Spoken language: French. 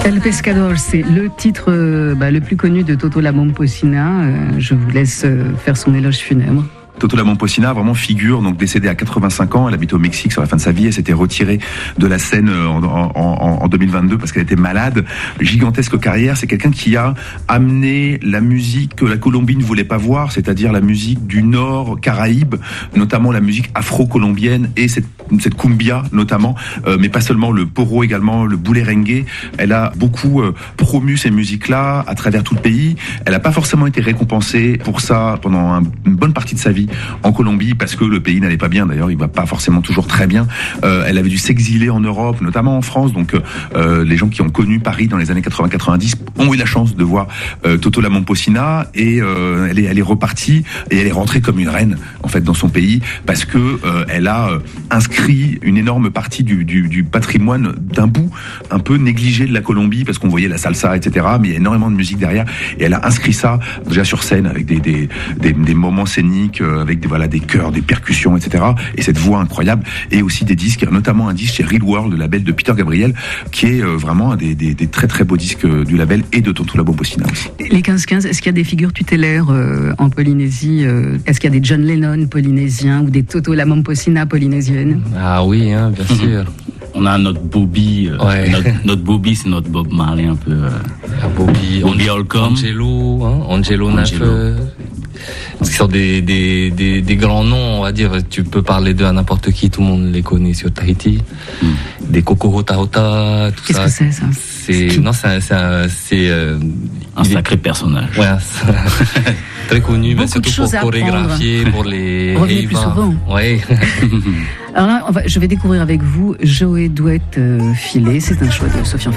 El Pescador, c'est le titre le plus connu de Toto La Momposina. Je vous laisse faire son éloge funèbre. Toto La Momposina vraiment figure, donc décédée à 85 ans, elle habite au Mexique sur la fin de sa vie, elle s'était retirée de la scène en 2022 parce qu'elle était malade. Gigantesque carrière, c'est quelqu'un qui a amené la musique que la Colombie ne voulait pas voir, c'est-à-dire la musique du Nord Caraïbe, notamment la musique afro-colombienne et cette cumbia notamment, mais pas seulement, le poro également, le boulerengue. Elle a beaucoup promu ces musiques-là à travers tout le pays. Elle n'a pas forcément été récompensée pour ça pendant une bonne partie de sa vie en Colombie parce que le pays n'allait pas bien. D'ailleurs, il va pas forcément toujours très bien. Elle avait dû s'exiler en Europe, notamment en France. Donc, les gens qui ont connu Paris dans les années 80-90 ont eu la chance de voir Toto La Momposina et elle est repartie et elle est rentrée comme une reine en fait dans son pays parce que elle a inscrit une énorme partie du patrimoine d'un bout un peu négligé de la Colombie parce qu'on voyait la salsa, etc. Mais il y a énormément de musique derrière et elle a inscrit ça déjà sur scène avec des moments scéniques, avec des chœurs, des percussions, etc. Et cette voix incroyable et aussi des disques, notamment un disque chez Real World, le label de Peter Gabriel, qui est vraiment un des très très beaux disques du label et de Toto La Momposina aussi. Les 15-15, est-ce qu'il y a des figures tutélaires en Polynésie? Est-ce qu'il y a des John Lennon polynésiens ou des Toto La Momposina polynésiennes? Ah oui, bien sûr. On a notre Bobby, notre Bobby, c'est notre Bob Marley un peu. Bobby Holcomb, Angelo Nafe. Ce sont des grands noms, on va dire. Tu peux parler d'eux à n'importe qui, tout le monde les connaît sur Tahiti. Des Coco Hota Hota, tout Qu'est-ce ça. Qu'est-ce que c'est Un sacré personnage. Ouais, très connu, mais Beaucoup surtout pour chorégraphier, pour les. Revenez plus souvent. Ouais. Alors là, je vais découvrir avec vous Joey Douette Filet. C'est un choix de Sofiane.